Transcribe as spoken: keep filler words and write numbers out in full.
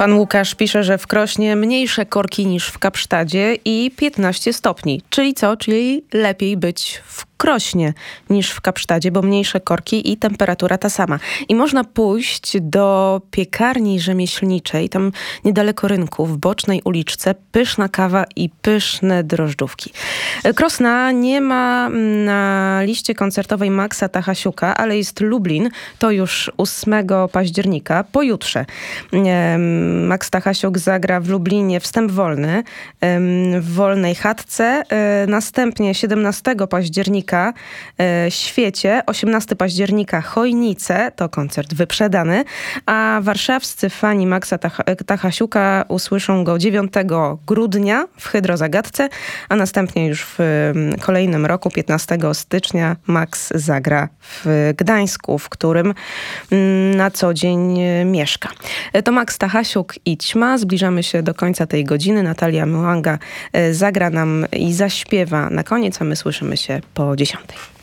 Pan Łukasz pisze, że w Krośnie mniejsze korki niż w Kapsztadzie i piętnaście stopni. Czyli co? Czyli lepiej być w Krośnie niż w Kapsztadzie, bo mniejsze korki i temperatura ta sama. I można pójść do piekarni rzemieślniczej, tam niedaleko rynku, w bocznej uliczce, pyszna kawa i pyszne drożdżówki. Krosna nie ma na liście koncertowej Maxa Tachasiuka, ale jest Lublin, to już ósmego października, pojutrze. Max Tachasiuk zagra w Lublinie wstęp wolny, w wolnej chatce, następnie siedemnastego października Świecie, osiemnastego października Chojnice, to koncert wyprzedany, a warszawscy fani Maxa Tach- Tachasiuka usłyszą go dziewiątego grudnia w Hydrozagadce, a następnie już w kolejnym roku, piętnastego stycznia, Max zagra w Gdańsku, w którym na co dzień mieszka. To Max Tachasiuk i Ćma. Zbliżamy się do końca tej godziny. Natalia Mwanga zagra nam i zaśpiewa na koniec, a my słyszymy się po dziesiątej.